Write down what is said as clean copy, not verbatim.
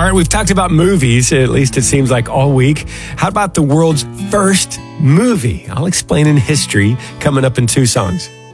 right, we've talked about movies, at least it seems like all week. How about the world's first movie? I'll explain in history coming up in 2 songs.